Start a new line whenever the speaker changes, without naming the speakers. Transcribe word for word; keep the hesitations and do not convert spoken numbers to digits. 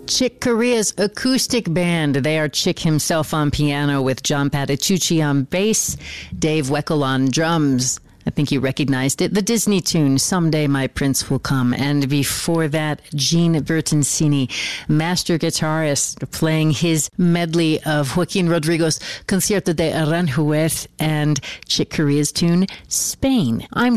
Chick Corea's acoustic band. They are Chick himself on piano with John Patitucci on bass, Dave Weckl on drums. I think you recognized it. The Disney tune, Someday My Prince Will Come. And before that, Gene Bertoncini, master guitarist, playing his medley of Joaquin Rodrigo's Concierto de Aranjuez and Chick Corea's tune, Spain. I'm